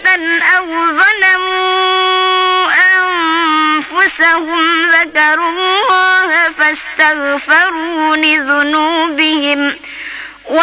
ظلما أو ظلموا أنفسهم ذكروا الله فاستغفروا لذنوبهم